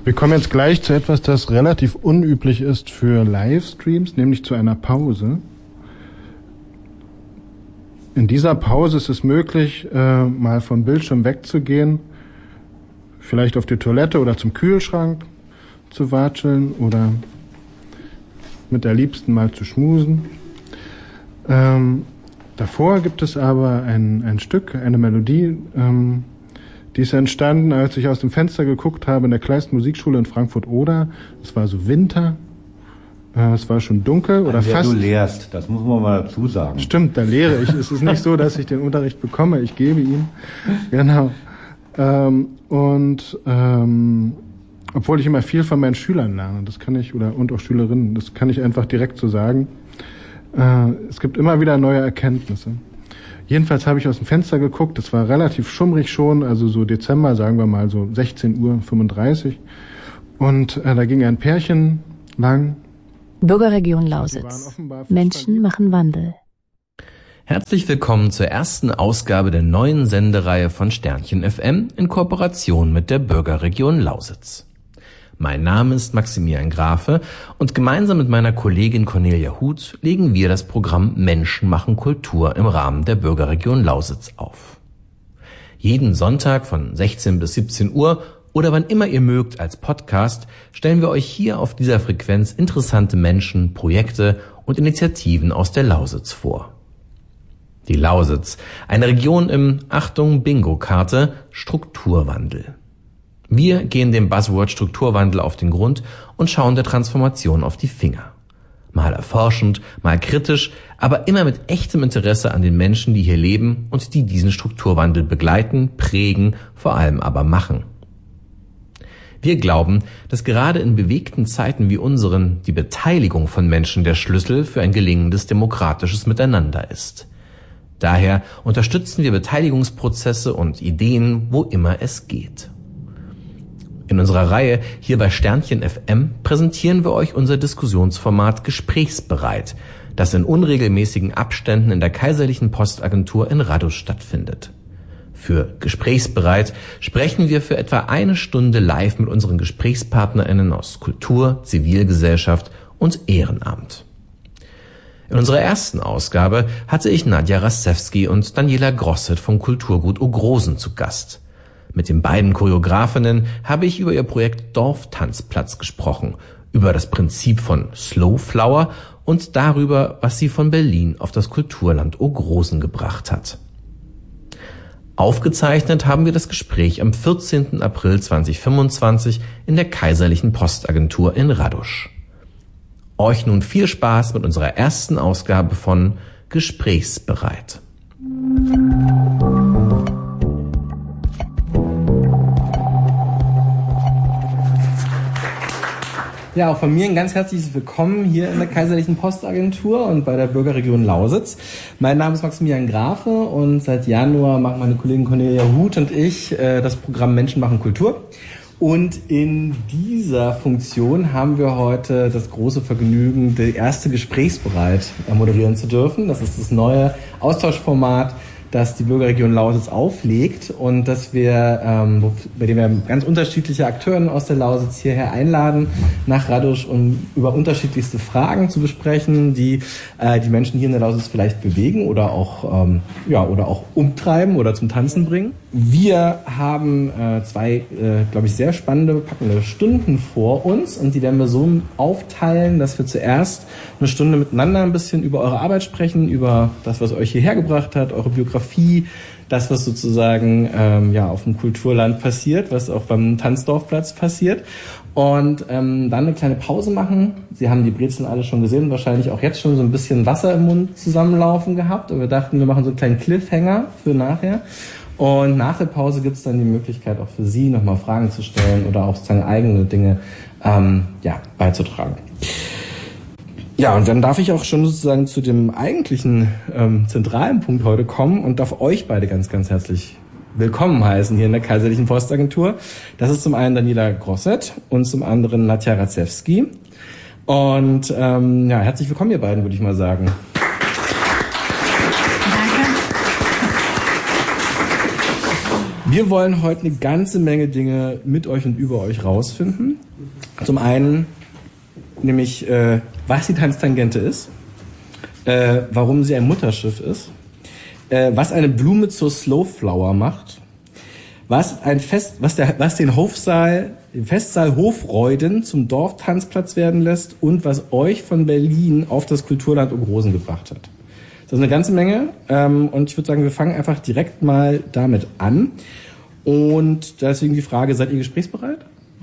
Wir kommen jetzt gleich zu etwas, das relativ unüblich ist für Livestreams, nämlich zu einer Pause. In dieser Pause ist es möglich, mal vom Bildschirm wegzugehen, vielleicht auf die Toilette oder zum Kühlschrank zu watscheln oder mit der Liebsten mal zu schmusen. Davor gibt es aber ein Stück, eine Melodie, die ist entstanden, als ich aus dem Fenster geguckt habe in der Kleist Musikschule in Frankfurt-Oder. Es war so Winter, es war schon dunkel oder fast. Du lehrst, das muss man mal dazu sagen. Stimmt, da lehre ich. Es ist nicht so, dass ich den Unterricht bekomme, ich gebe ihn. Genau. Obwohl ich immer viel von meinen Schülern lerne, das kann ich, und auch Schülerinnen, das kann ich einfach direkt so sagen. Es gibt immer wieder neue Erkenntnisse. Jedenfalls habe ich aus dem Fenster geguckt, es war relativ schummrig schon, also so Dezember, sagen wir mal so 16:35 Uhr. Und da ging ein Pärchen lang. Bürgerregion Lausitz. Menschen machen Wandel. Herzlich willkommen zur ersten Ausgabe der neuen Sendereihe von Sternchen FM in Kooperation mit der Bürgerregion Lausitz. Mein Name ist Maximilian Grafe und gemeinsam mit meiner Kollegin Cornelia Huth legen wir das Programm Menschen machen Kultur im Rahmen der Bürgerregion Lausitz auf. Jeden Sonntag von 16 bis 17 Uhr oder wann immer ihr mögt als Podcast stellen wir euch hier auf dieser Frequenz interessante Menschen, Projekte und Initiativen aus der Lausitz vor. Die Lausitz, eine Region im, Achtung, Bingo-Karte, Strukturwandel. Wir gehen dem Buzzword Strukturwandel auf den Grund und schauen der Transformation auf die Finger. Mal erforschend, mal kritisch, aber immer mit echtem Interesse an den Menschen, die hier leben und die diesen Strukturwandel begleiten, prägen, vor allem aber machen. Wir glauben, dass gerade in bewegten Zeiten wie unseren die Beteiligung von Menschen der Schlüssel für ein gelingendes demokratisches Miteinander ist. Daher unterstützen wir Beteiligungsprozesse und Ideen, wo immer es geht. In unserer Reihe hier bei Sternchen FM präsentieren wir euch unser Diskussionsformat Gesprächsbereit, das in unregelmäßigen Abständen in der Kaiserlichen Postagentur in Radosch stattfindet. Für Gesprächsbereit sprechen wir für etwa eine Stunde live mit unseren GesprächspartnerInnen aus Kultur, Zivilgesellschaft und Ehrenamt. In unserer ersten Ausgabe hatte ich Nadja Rastewski und Daniela Grosset vom Kulturgut Ogrosen zu Gast. Mit den beiden Choreografinnen habe ich über ihr Projekt Dorftanzplatz gesprochen, über das Prinzip von Slow Flower und darüber, was sie von Berlin auf das Kulturland Ogrosen gebracht hat. Aufgezeichnet haben wir das Gespräch am 14. April 2025 in der Kaiserlichen Postagentur in Radosch. Euch nun viel Spaß mit unserer ersten Ausgabe von Gesprächsbereit. Ja, auch von mir ein ganz herzliches Willkommen hier in der Kaiserlichen Postagentur und bei der Bürgerregion Lausitz. Mein Name ist Maximilian Grafe und seit Januar machen meine Kollegin Cornelia Huth und ich das Programm Menschen machen Kultur. Und in dieser Funktion haben wir heute das große Vergnügen, die erste Gesprächsbereit moderieren zu dürfen. Das ist das neue Austauschformat, das die Bürgerregion Lausitz auflegt und dass wir, bei dem wir ganz unterschiedliche Akteure aus der Lausitz hierher einladen nach Radosch, um über unterschiedlichste Fragen zu besprechen, die die Menschen hier in der Lausitz vielleicht bewegen oder auch umtreiben oder zum Tanzen bringen. Wir haben zwei, glaube ich, sehr spannende, packende Stunden vor uns und die werden wir so aufteilen, dass wir zuerst eine Stunde miteinander ein bisschen über eure Arbeit sprechen, über das, was euch hierher gebracht hat, eure Biografie, das, was sozusagen auf dem Kulturland passiert, was auch beim Tanzdorfplatz passiert. Und dann eine kleine Pause machen. Sie haben die Brezeln alle schon gesehen, wahrscheinlich auch jetzt schon so ein bisschen Wasser im Mund zusammenlaufen gehabt. Und wir dachten, wir machen so einen kleinen Cliffhanger für nachher. Und nach der Pause gibt es dann die Möglichkeit auch für Sie nochmal Fragen zu stellen oder auch sozusagen eigene Dinge beizutragen. Ja, und dann darf ich auch schon sozusagen zu dem eigentlichen zentralen Punkt heute kommen und darf euch beide ganz, ganz herzlich willkommen heißen hier in der Kaiserlichen Postagentur. Das ist zum einen Daniela Grosset und zum anderen Nadja Rastewski. Und herzlich willkommen ihr beiden, würde ich mal sagen. Wir wollen heute eine ganze Menge Dinge mit euch und über euch rausfinden. Zum einen nämlich, was die Tanztangente ist, warum sie ein Mutterschiff ist, was eine Blume zur Slowflower macht, was den Festsaal Hofreuden zum Dorftanzplatz werden lässt und was euch von Berlin auf das Kulturland Ogrosen gebracht hat. Das ist eine ganze Menge und ich würde sagen, wir fangen einfach direkt mal damit an. Und deswegen die Frage, seid ihr gesprächsbereit?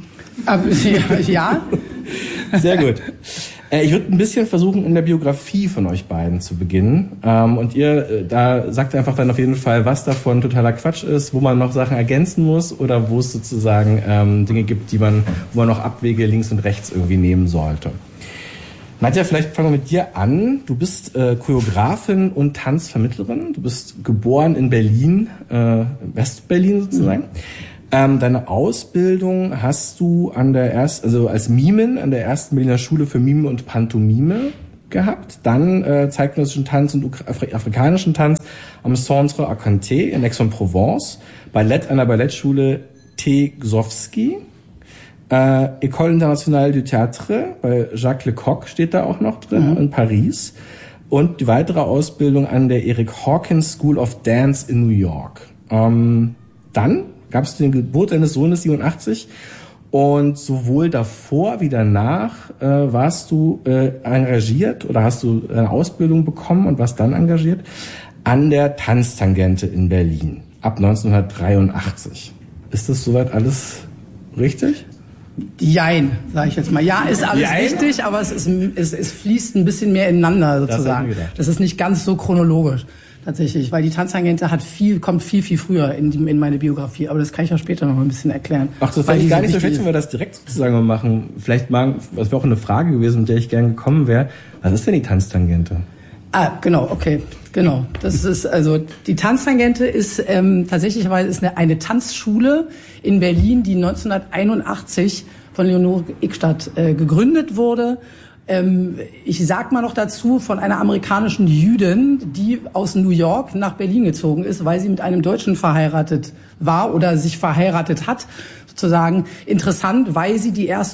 Ja. Sehr gut. Ich würde ein bisschen versuchen, in der Biografie von euch beiden zu beginnen. Und ihr, da sagt einfach dann auf jeden Fall, was davon totaler Quatsch ist, wo man noch Sachen ergänzen muss oder wo es sozusagen Dinge gibt, wo man noch Abwege links und rechts irgendwie nehmen sollte. Nadja, vielleicht fangen wir mit dir an. Du bist Choreografin und Tanzvermittlerin. Du bist geboren in Berlin, West-Berlin sozusagen. Deine Ausbildung hast du als Mimin an der ersten Berliner Schule für Mime und Pantomime gehabt. Dann zeitgenössischen Tanz und afrikanischen Tanz am Centre Arcanté in Aix-en-Provence. Ballett an der Ballettschule T. Gsovsky. École Internationale du Théâtre bei Jacques Lecoq steht da auch noch drin, in Paris. Und die weitere Ausbildung an der Eric Hawkins School of Dance in New York. Dann gab es den Geburt deines Sohnes 87 und sowohl davor wie danach warst du engagiert oder hast du eine Ausbildung bekommen und warst dann engagiert an der Tanztangente in Berlin ab 1983. Ist das soweit alles richtig? Jein, sage ich jetzt mal. Ja, ist alles richtig, aber es fließt ein bisschen mehr ineinander sozusagen. Das ist nicht ganz so chronologisch. Tatsächlich, weil die Tanztangente kommt viel früher in meine Biografie, aber das kann ich auch später noch ein bisschen erklären. Ach, das fand ich gar nicht so schlecht, wenn wir das direkt sozusagen machen. Vielleicht das wäre auch eine Frage gewesen, mit der ich gerne gekommen wäre. Was ist denn die Tanztangente? Genau, okay, genau. Das ist die Tanztangente ist tatsächlich eine Tanzschule in Berlin, die 1981 von Leonore Ickstadt gegründet wurde. Ich sag mal noch dazu, von einer amerikanischen Jüdin, die aus New York nach Berlin gezogen ist, weil sie mit einem Deutschen verheiratet war oder sich verheiratet hat, sozusagen. Interessant, weil sie die erste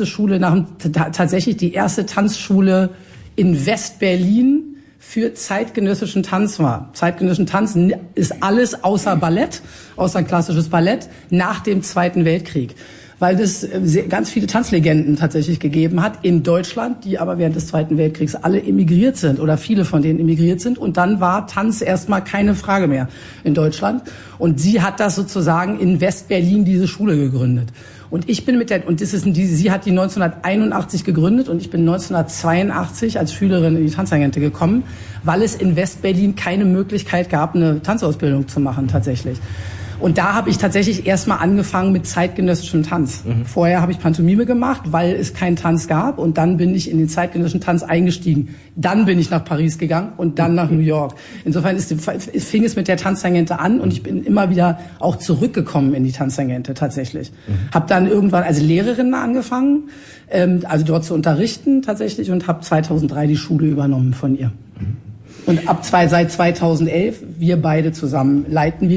Tanzschule in West-Berlin für zeitgenössischen Tanz war. Zeitgenössischen Tanz ist alles außer Ballett, außer klassisches Ballett, nach dem Zweiten Weltkrieg. Weil es ganz viele Tanzlegenden tatsächlich gegeben hat in Deutschland, die aber während des Zweiten Weltkriegs alle emigriert sind oder viele von denen emigriert sind. Und dann war Tanz erstmal keine Frage mehr in Deutschland. Und sie hat das sozusagen in West-Berlin diese Schule gegründet. Und ich bin sie hat die 1981 gegründet und ich bin 1982 als Schülerin in die Tanztangente gekommen, weil es in West-Berlin keine Möglichkeit gab, eine Tanzausbildung zu machen tatsächlich. Und da habe ich tatsächlich erstmal angefangen mit zeitgenössischem Tanz. Vorher habe ich Pantomime gemacht, weil es keinen Tanz gab. Und dann bin ich in den zeitgenössischen Tanz eingestiegen. Dann bin ich nach Paris gegangen und dann nach New York. Insofern fing es mit der Tanztangente an und ich bin immer wieder auch zurückgekommen in die Tanztangente tatsächlich. Habe dann irgendwann als Lehrerin angefangen, also dort zu unterrichten tatsächlich und habe 2003 die Schule übernommen von ihr. Und seit 2011, wir beide zusammen, leiten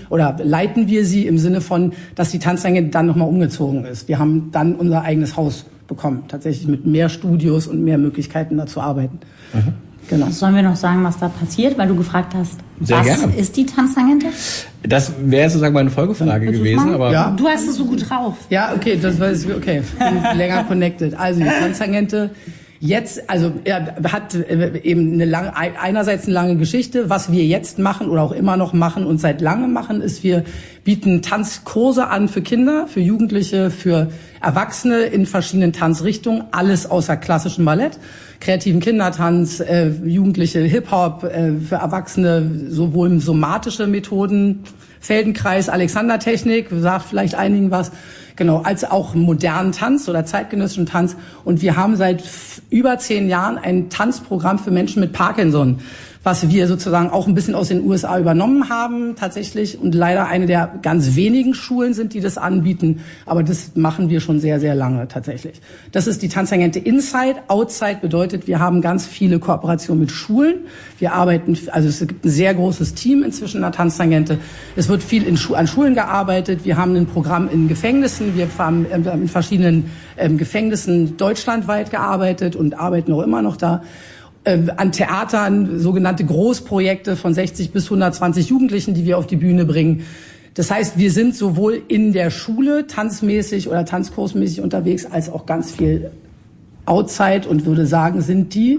wir sie im Sinne von, dass die Tanztangente dann nochmal umgezogen ist. Wir haben dann unser eigenes Haus bekommen, tatsächlich mit mehr Studios und mehr Möglichkeiten da zu arbeiten. Genau. Sollen wir noch sagen, was da passiert, weil du gefragt hast, ist die Tanztangente? Das wäre sozusagen meine Folgefrage gewesen, aber ja. Du hast es so gut drauf. Ja, okay, das weiß ich, okay. Bin länger connected. Also die Tanztangente jetzt, also er hat eben einerseits eine lange Geschichte. Was wir jetzt machen oder auch immer noch machen und seit langem machen, ist, wir bieten Tanzkurse an für Kinder, für Jugendliche, für Erwachsene in verschiedenen Tanzrichtungen. Alles außer klassischem Ballett, kreativen Kindertanz, Jugendliche Hip-Hop, für Erwachsene sowohl somatische Methoden, Feldenkreis, Alexandertechnik, sagt vielleicht einigen was. Genau, als auch modernen Tanz oder zeitgenössischen Tanz. Und wir haben seit über 10 Jahren ein Tanzprogramm für Menschen mit Parkinson, was wir sozusagen auch ein bisschen aus den USA übernommen haben tatsächlich und leider eine der ganz wenigen Schulen sind, die das anbieten. Aber das machen wir schon sehr, sehr lange tatsächlich. Das ist die Tanztangente Inside. Outside bedeutet, wir haben ganz viele Kooperationen mit Schulen. Wir arbeiten, also es gibt ein sehr großes Team inzwischen in der Tanztangente. Es wird viel an Schulen gearbeitet. Wir haben ein Programm in Gefängnissen. Wir haben in verschiedenen Gefängnissen deutschlandweit gearbeitet und arbeiten auch immer noch da. An Theatern, sogenannte Großprojekte von 60 bis 120 Jugendlichen, die wir auf die Bühne bringen. Das heißt, wir sind sowohl in der Schule tanzmäßig oder tanzkursmäßig unterwegs, als auch ganz viel outside und würde sagen, sind die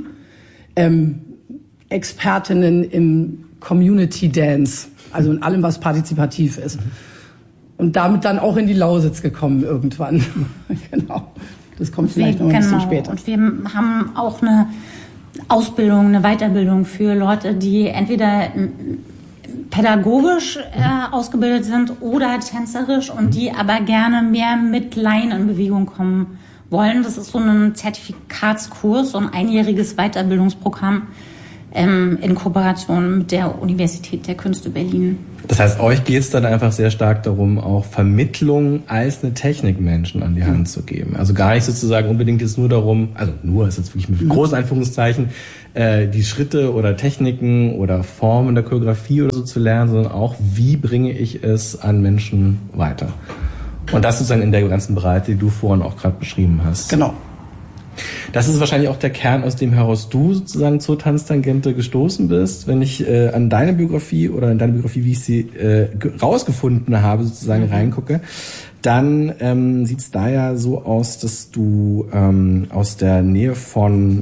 Expertinnen im Community Dance, also in allem, was partizipativ ist. Und damit dann auch in die Lausitz gekommen irgendwann. Genau. Das kommt vielleicht noch ein bisschen später. Und wir haben auch eine Ausbildung, eine Weiterbildung für Leute, die entweder pädagogisch ausgebildet sind oder tänzerisch und die aber gerne mehr mit Laien in Bewegung kommen wollen. Das ist so ein Zertifikatskurs, so ein einjähriges Weiterbildungsprogramm in Kooperation mit der Universität der Künste Berlin. Das heißt, euch geht es dann einfach sehr stark darum, auch Vermittlung als eine Technik Menschen an die Hand zu geben. Also gar nicht sozusagen unbedingt jetzt nur darum, also nur ist jetzt wirklich mit großen Anführungszeichen, die Schritte oder Techniken oder Formen der Choreografie oder so zu lernen, sondern auch, wie bringe ich es an Menschen weiter. Und das sozusagen in der ganzen Breite, die du vorhin auch gerade beschrieben hast. Genau. Das ist wahrscheinlich auch der Kern, aus dem heraus du sozusagen zur Tanztangente gestoßen bist. Wenn ich an deine Biografie oder an deine Biografie, wie ich sie rausgefunden habe, sozusagen reingucke, dann sieht's da ja so aus, dass du aus der Nähe von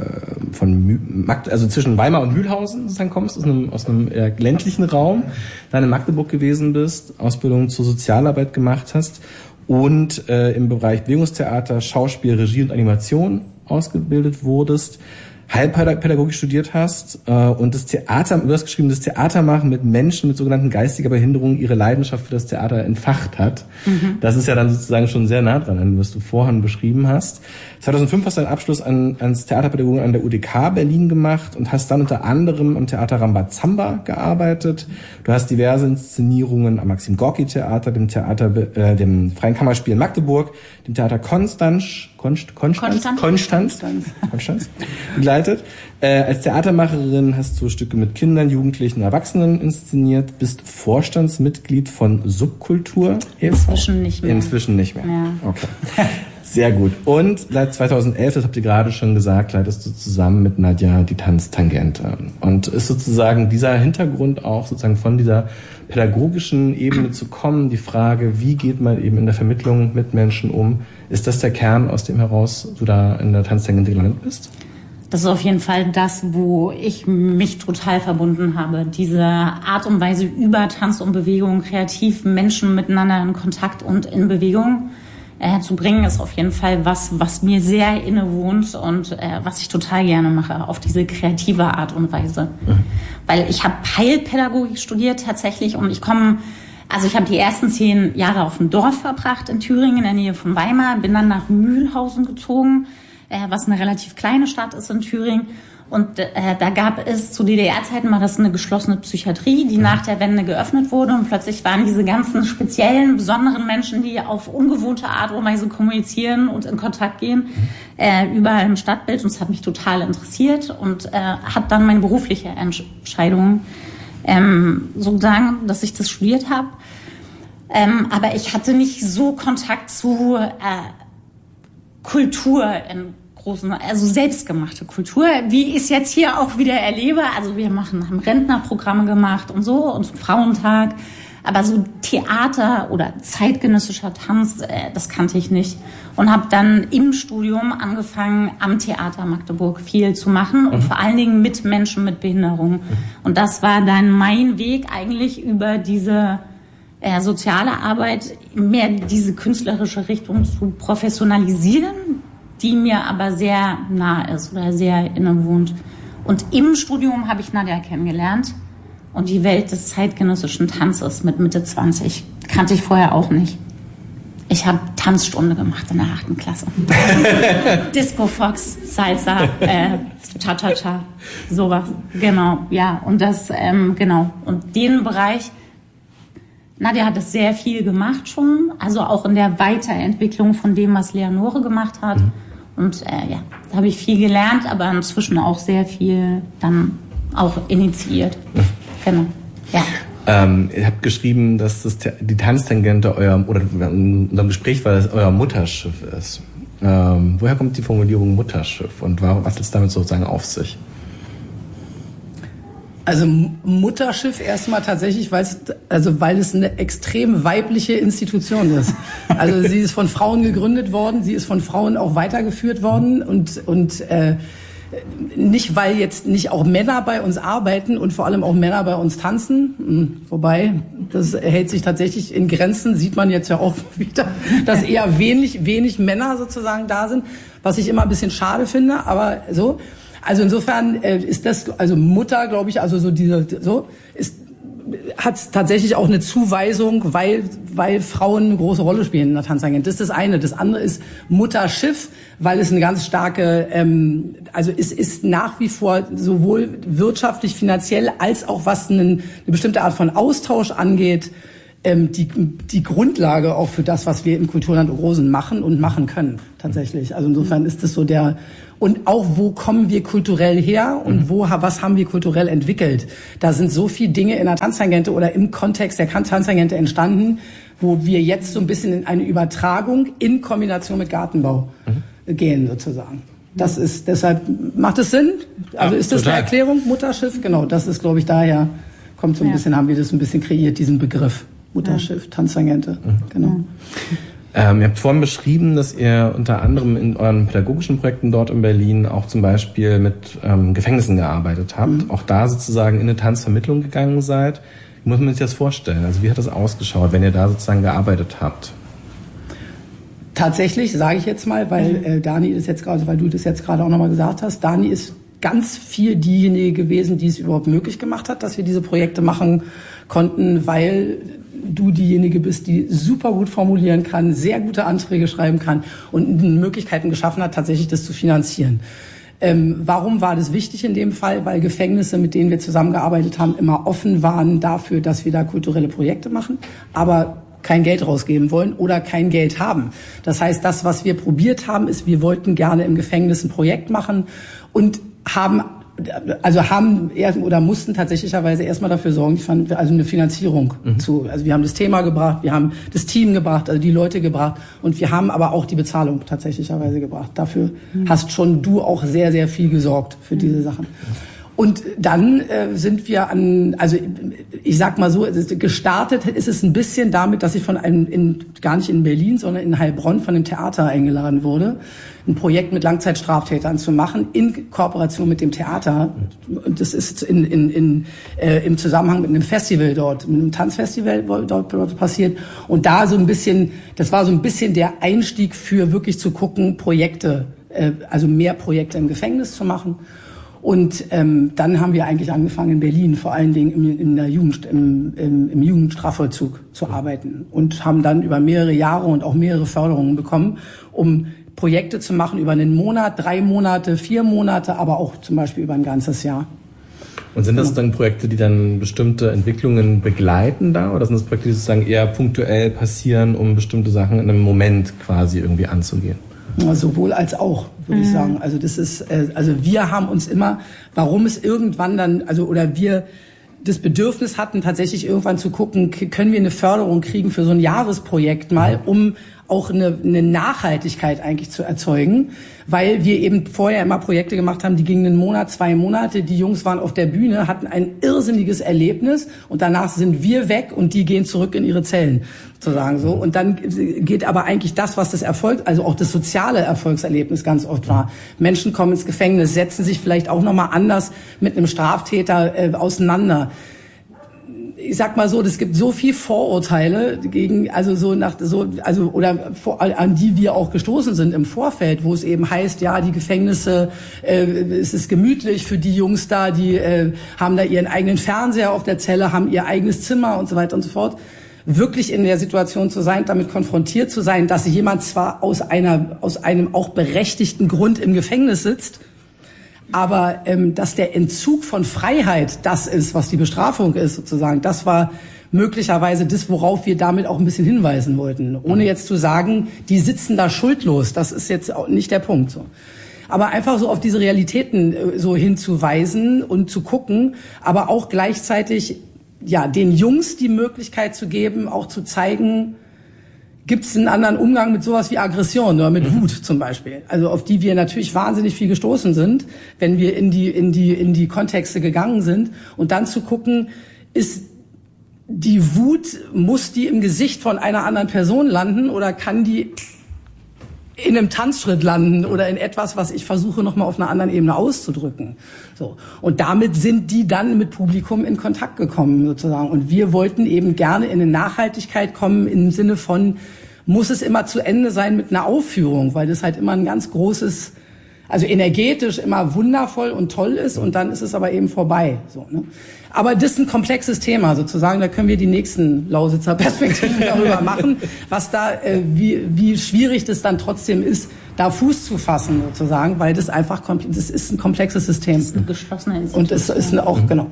also zwischen Weimar und Mühlhausen sozusagen kommst, aus einem ländlichen Raum, dann in Magdeburg gewesen bist, Ausbildung zur Sozialarbeit gemacht hast und im Bereich Bewegungstheater, Schauspiel, Regie und Animation ausgebildet wurdest, Heilpädagogik studiert hast und das Theater, du hast geschrieben, das Theater machen mit Menschen mit sogenannten geistiger Behinderung ihre Leidenschaft für das Theater entfacht hat. Mhm. Das ist ja dann sozusagen schon sehr nah dran an, was du vorhin beschrieben hast. 2005 hast du einen Abschluss ans Theaterpädagogen an der UDK Berlin gemacht und hast dann unter anderem am Theater Rambazamba gearbeitet. Du hast diverse Inszenierungen am Maxim-Gorki-Theater, dem Freien Kammerspiel in Magdeburg, dem Theater Konstanz begleitet. Als Theatermacherin hast du Stücke mit Kindern, Jugendlichen, Erwachsenen inszeniert, bist Vorstandsmitglied von Subkultur. Inzwischen nicht mehr. Inzwischen nicht mehr. Ja. Okay. Sehr gut. Und seit 2011, das habt ihr gerade schon gesagt, leitest du zusammen mit Nadja die Tanztangente. Und ist sozusagen dieser Hintergrund auch sozusagen von dieser pädagogischen Ebene zu kommen, die Frage, wie geht man eben in der Vermittlung mit Menschen um? Ist das der Kern, aus dem heraus du da in der Tanztangente gelandet bist? Das ist auf jeden Fall das, wo ich mich total verbunden habe. Diese Art und Weise über Tanz und Bewegung, kreativ Menschen miteinander in Kontakt und in Bewegung zu bringen, ist auf jeden Fall was mir sehr innewohnt und was ich total gerne mache, auf diese kreative Art und Weise. Mhm. Weil ich habe Heilpädagogik studiert tatsächlich und ich habe die ersten 10 Jahre auf dem Dorf verbracht in Thüringen in der Nähe von Weimar, bin dann nach Mühlhausen gezogen, was eine relativ kleine Stadt ist in Thüringen. Und da gab es zu DDR-Zeiten mal das eine geschlossene Psychiatrie, die nach der Wende geöffnet wurde. Und plötzlich waren diese ganzen speziellen, besonderen Menschen, die auf ungewohnte Art und Weise kommunizieren und in Kontakt gehen, überall im Stadtbild. Und es hat mich total interessiert und hat dann meine berufliche Entscheidung sozusagen, dass ich das studiert habe. Aber ich hatte nicht so Kontakt zu Kultur in also selbstgemachte Kultur, wie ich es jetzt hier auch wieder erlebe. Also wir haben Rentnerprogramme gemacht und so und zum Frauentag. Aber so Theater oder zeitgenössischer Tanz, das kannte ich nicht. Und habe dann im Studium angefangen, am Theater Magdeburg viel zu machen und vor allen Dingen mit Menschen mit Behinderung. Und das war dann mein Weg eigentlich über diese soziale Arbeit, mehr diese künstlerische Richtung zu professionalisieren, die mir aber sehr nah ist oder sehr innewohnt. Und im Studium habe ich Nadja kennengelernt und die Welt des zeitgenössischen Tanzes mit Mitte 20 kannte ich vorher auch nicht. Ich habe Tanzstunde gemacht in der 8. Klasse. Disco Fox, Salsa, Cha-Cha-Cha, sowas. Genau, ja. Und das, genau. Und den Bereich, Nadja hat das sehr viel gemacht schon. Also auch in der Weiterentwicklung von dem, was Leonore gemacht hat. Und ja, da habe ich viel gelernt, aber inzwischen auch sehr viel dann auch initiiert. Genau, ja. Ihr habt geschrieben, dass die Tanztangente in unserem Gespräch war, das euer Mutterschiff ist. Woher kommt die Formulierung Mutterschiff und was hat es damit sozusagen auf sich? Also Mutterschiff erstmal tatsächlich, weil es eine extrem weibliche Institution ist. Also sie ist von Frauen gegründet worden, sie ist von Frauen auch weitergeführt worden und nicht, weil jetzt nicht auch Männer bei uns arbeiten und vor allem auch Männer bei uns tanzen. Wobei, das hält sich tatsächlich in Grenzen, sieht man jetzt ja auch wieder, dass eher wenig Männer sozusagen da sind, was ich immer ein bisschen schade finde, aber so. Also insofern ist das, also Mutter, glaube ich, also hat tatsächlich auch eine Zuweisung, weil Frauen eine große Rolle spielen in der Tanztangente. Das ist das eine. Das andere ist Mutterschiff, weil es eine ganz starke, also es ist nach wie vor sowohl wirtschaftlich, finanziell als auch was eine bestimmte Art von Austausch angeht, die Grundlage auch für das, was wir im Kulturland Rosen machen und machen können, tatsächlich. Also insofern ist das so und auch, wo kommen wir kulturell her und was haben wir kulturell entwickelt? Da sind so viele Dinge in der Tanztangente oder im Kontext der Tanztangente entstanden, wo wir jetzt so ein bisschen in eine Übertragung in Kombination mit Gartenbau gehen, sozusagen. Das ist, deshalb macht es Sinn? Also ist das eine Erklärung, Mutterschiff? Genau, das ist, glaube ich, daher kommt so ein bisschen, haben wir das ein bisschen kreiert, diesen Begriff. Mutterschiff, Tanztangente, genau. Ihr habt vorhin beschrieben, dass ihr unter anderem in euren pädagogischen Projekten dort in Berlin auch zum Beispiel mit Gefängnissen gearbeitet habt, auch da sozusagen in eine Tanzvermittlung gegangen seid. Wie muss man sich das vorstellen? Also wie hat das ausgeschaut, wenn ihr da sozusagen gearbeitet habt? Tatsächlich, sage ich jetzt mal, weil Dani ist jetzt gerade, weil du das jetzt gerade auch nochmal gesagt hast, Dani ist ganz viel diejenige gewesen, die es überhaupt möglich gemacht hat, dass wir diese Projekte machen konnten, weil du diejenige bist, die super gut formulieren kann, sehr gute Anträge schreiben kann und Möglichkeiten geschaffen hat, tatsächlich das zu finanzieren. Warum war das wichtig in dem Fall? Weil Gefängnisse, mit denen wir zusammengearbeitet haben, immer offen waren dafür, dass wir da kulturelle Projekte machen, aber kein Geld rausgeben wollen oder kein Geld haben. Das heißt, das, was wir probiert haben, ist, wir wollten gerne im Gefängnis ein Projekt machen und mussten tatsächlicherweise erstmal dafür sorgen, also eine Finanzierung also wir haben das Thema gebracht, wir haben das Team gebracht, also die Leute gebracht und wir haben aber auch die Bezahlung tatsächlicherweise gebracht. Dafür hast schon du auch sehr, sehr viel gesorgt für diese Sachen. Und dann sind wir ich sag mal so, gestartet ist es ein bisschen damit, dass ich gar nicht in Berlin, sondern in Heilbronn von dem Theater eingeladen wurde, ein Projekt mit Langzeitstraftätern zu machen, in Kooperation mit dem Theater. Und das ist im Zusammenhang mit einem Festival dort, mit einem Tanzfestival dort passiert. Und da das war so ein bisschen der Einstieg für wirklich zu gucken, also mehr Projekte im Gefängnis zu machen. Und dann haben wir eigentlich angefangen in Berlin, vor allen Dingen im Jugendstrafvollzug zu arbeiten und haben dann über mehrere Jahre und auch mehrere Förderungen bekommen, um Projekte zu machen über einen Monat, 3 Monate, 4 Monate, aber auch zum Beispiel über ein ganzes Jahr. Und sind das dann Projekte, die dann bestimmte Entwicklungen begleiten da? Oder sind das Projekte, die sozusagen eher punktuell passieren, um bestimmte Sachen in einem Moment quasi irgendwie anzugehen? Sowohl als auch, würde ich sagen. Also das ist, wir haben uns immer, warum es irgendwann dann, wir das Bedürfnis hatten, tatsächlich irgendwann zu gucken, können wir eine Förderung kriegen für so ein Jahresprojekt mal, um auch eine Nachhaltigkeit eigentlich zu erzeugen, weil wir eben vorher immer Projekte gemacht haben, die gingen 1 Monat, 2 Monate, die Jungs waren auf der Bühne, hatten ein irrsinniges Erlebnis und danach sind wir weg und die gehen zurück in ihre Zellen, sozusagen so. Und dann geht aber eigentlich das, was das Erfolg, also auch das soziale Erfolgserlebnis ganz oft war. Menschen kommen ins Gefängnis, setzen sich vielleicht auch nochmal anders mit einem Straftäter auseinander. Ich sag mal so, es gibt so viel Vorurteile gegen, an die wir auch gestoßen sind im Vorfeld, wo es eben heißt, ja, die Gefängnisse, es ist gemütlich für die Jungs da, die haben da ihren eigenen Fernseher auf der Zelle, haben ihr eigenes Zimmer und so weiter und so fort. wirklich in der Situation zu sein, damit konfrontiert zu sein, dass jemand zwar aus einem auch berechtigten Grund im Gefängnis sitzt, aber dass der Entzug von Freiheit das ist, was die Bestrafung ist, sozusagen, das war möglicherweise das, worauf wir damit auch ein bisschen hinweisen wollten. Ohne jetzt zu sagen, die sitzen da schuldlos, das ist jetzt auch nicht der Punkt. So. Aber einfach so auf diese Realitäten so hinzuweisen und zu gucken, aber auch gleichzeitig ja den Jungs die Möglichkeit zu geben, auch zu zeigen, gibt es einen anderen Umgang mit sowas wie Aggression oder mit Wut zum Beispiel, also auf die wir natürlich wahnsinnig viel gestoßen sind, wenn wir in die Kontexte gegangen sind, und dann zu gucken, ist die Wut, muss die im Gesicht von einer anderen Person landen oder kann die in einem Tanzschritt landen oder in etwas, was ich versuche nochmal auf einer anderen Ebene auszudrücken. So. Und damit sind die dann mit Publikum in Kontakt gekommen sozusagen. Und wir wollten eben gerne in eine Nachhaltigkeit kommen im Sinne von, muss es immer zu Ende sein mit einer Aufführung, weil das halt immer ein ganz großes, also energetisch immer wundervoll und toll ist, und dann ist es aber eben vorbei. So, ne? Aber das ist ein komplexes Thema sozusagen, da können wir die nächsten Lausitzer Perspektiven darüber machen, was da, wie schwierig das dann trotzdem ist, da Fuß zu fassen sozusagen, weil das einfach, das ist ein komplexes System. Das ist eine geschlossene Institution. Und es ist auch, genau.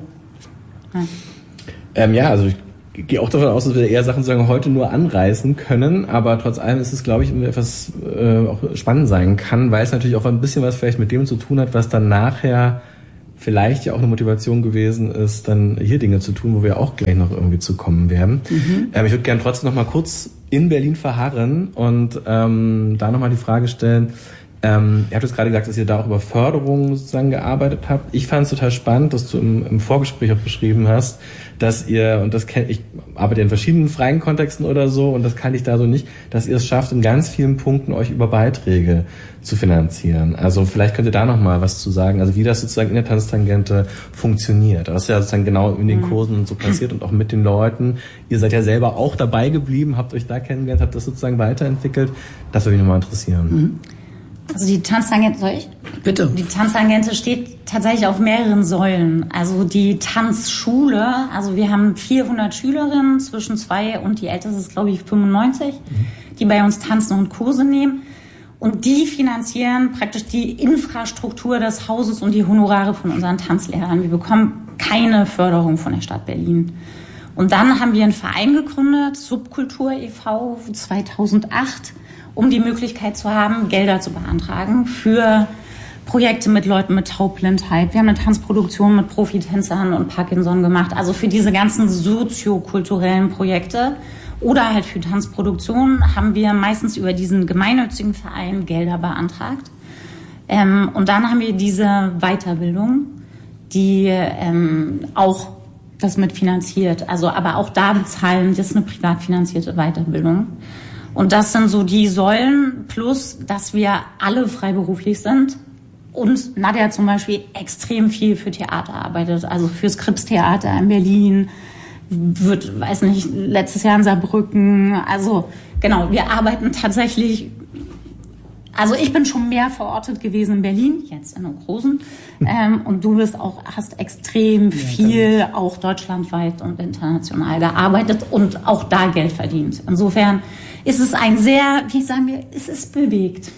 Ja, also ich gehe auch davon aus, dass wir eher Sachen sozusagen heute nur anreißen können, aber trotz allem ist es, glaube ich, etwas auch spannend sein kann, weil es natürlich auch ein bisschen was vielleicht mit dem zu tun hat, was dann nachher vielleicht ja auch eine Motivation gewesen ist, dann hier Dinge zu tun, wo wir auch gleich noch irgendwie zu kommen werden. Ich würde gerne trotzdem noch mal kurz in Berlin verharren und da nochmal die Frage stellen, ihr habt jetzt gerade gesagt, dass ihr da auch über Förderung sozusagen gearbeitet habt. Ich fand es total spannend, dass du im Vorgespräch auch beschrieben hast, dass ihr, und das ich arbeite in verschiedenen freien Kontexten oder so, und das kannte ich da so nicht, dass ihr es schafft, in ganz vielen Punkten euch über Beiträge zu finanzieren. Also vielleicht könnt ihr da noch mal was zu sagen, also wie das sozusagen in der Tanztangente funktioniert. Das ist ja sozusagen genau in den Kursen und so passiert und auch mit den Leuten. Ihr seid ja selber auch dabei geblieben, habt euch da kennengelernt, habt das sozusagen weiterentwickelt. Das würde mich nochmal interessieren. Also die Tanztangente, soll ich? Bitte. Die Tanztangente steht tatsächlich auf mehreren Säulen. Also die Tanzschule, also wir haben 400 Schülerinnen zwischen 2 und die älteste ist, glaube ich, 95, die bei uns tanzen und Kurse nehmen. Und die finanzieren praktisch die Infrastruktur des Hauses und die Honorare von unseren Tanzlehrern. Wir bekommen keine Förderung von der Stadt Berlin. Und dann haben wir einen Verein gegründet, Subkultur e.V. 2008, um die Möglichkeit zu haben, Gelder zu beantragen für Projekte mit Leuten mit Taubblindheit. Wir haben eine Tanzproduktion mit Profitänzern und Parkinson gemacht, also für diese ganzen soziokulturellen Projekte oder halt für Tanzproduktionen haben wir meistens über diesen gemeinnützigen Verein Gelder beantragt. Und dann haben wir diese Weiterbildung, die auch das mitfinanziert, also aber auch da bezahlen, das ist eine privat finanzierte Weiterbildung. Und das sind so die Säulen, plus, dass wir alle freiberuflich sind. Und Nadja zum Beispiel extrem viel für Theater arbeitet, also fürs Krips-Theater in Berlin, weiß nicht, letztes Jahr in Saarbrücken. Also genau, wir arbeiten tatsächlich, also ich bin schon mehr verortet gewesen in Berlin, jetzt in einem großen. Und du hast extrem viel auch deutschlandweit und international gearbeitet und auch da Geld verdient. Insofern ist es ein sehr, wie sagen wir, es ist bewegt.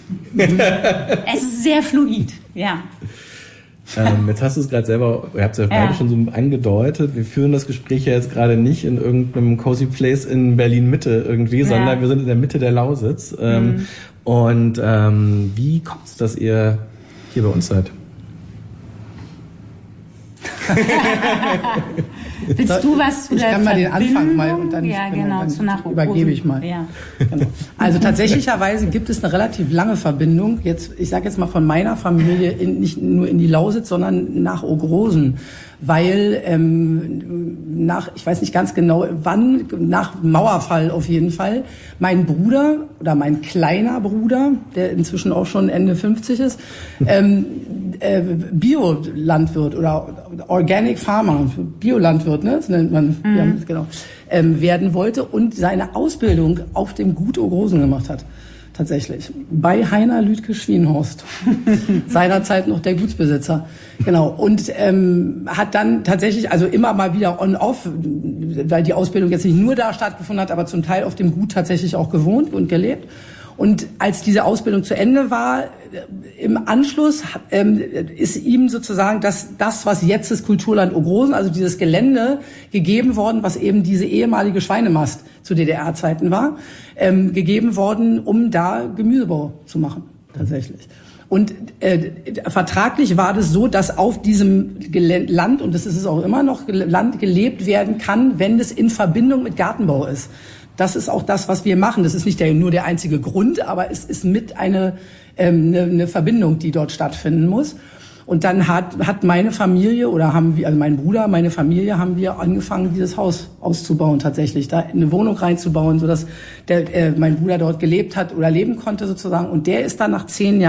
Es ist sehr fluid, ja. Jetzt hast du es gerade selber, ihr habt es ja beide schon so angedeutet, wir führen das Gespräch ja jetzt gerade nicht in irgendeinem cozy place in Berlin-Mitte irgendwie, sondern wir sind in der Mitte der Lausitz. Und wie kommt es, dass ihr hier bei uns seid? Willst du was zu der Ich kann mal den Anfang mal und dann, dann übergebe ich mal. Ja. Genau. Also tatsächlicherweise gibt es eine relativ lange Verbindung. Ich sage jetzt mal von meiner Familie nicht nur in die Lausitz, sondern nach Ogrosen. Weil ich weiß nicht ganz genau wann, nach Mauerfall auf jeden Fall, mein Bruder oder mein kleiner Bruder, der inzwischen auch schon Ende 50 ist, Biolandwirt oder Organic Farmer, Biolandwirt, ne? Das nennt man, genau, werden wollte und seine Ausbildung auf dem Gut Ogrosen gemacht hat. tatsächlich. Bei Heiner Lüdke-Schwienhorst, seinerzeit noch der Gutsbesitzer. Genau, und hat dann tatsächlich, also immer mal wieder on-off, weil die Ausbildung jetzt nicht nur da stattgefunden hat, aber zum Teil auf dem Gut tatsächlich auch gewohnt und gelebt. Und als diese Ausbildung zu Ende war, im Anschluss ist ihm sozusagen das, was jetzt das Kulturland Ogrosen, also dieses Gelände, gegeben worden, was eben diese ehemalige Schweinemast zu DDR-Zeiten war, gegeben worden, um da Gemüsebau zu machen, tatsächlich. Und vertraglich war das so, dass auf diesem Land, und das ist es auch immer noch, Land gelebt werden kann, wenn es in Verbindung mit Gartenbau ist. Das ist auch das, was wir machen. Das ist nicht nur der einzige Grund, aber es ist mit eine Verbindung, die dort stattfinden muss. Und dann hat meine Familie oder mein Bruder, meine Familie, haben wir angefangen, dieses Haus auszubauen tatsächlich, da eine Wohnung reinzubauen, sodass mein Bruder dort gelebt hat oder leben konnte sozusagen. Und der ist dann nach 11